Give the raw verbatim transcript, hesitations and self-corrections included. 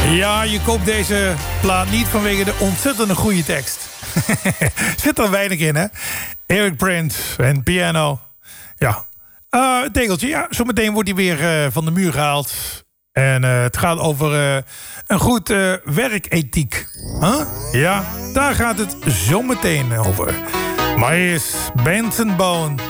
Ja, je koopt deze plaat niet vanwege de ontzettende goede tekst. Zit er weinig in, hè? Eric Prince en piano. Ja. Uh, het tegeltje, ja. Zometeen wordt hij weer uh, van de muur gehaald. En uh, het gaat over uh, een goed uh, werkethiek. Huh? Ja, daar gaat het zometeen over. Maar eerst Benson Boone.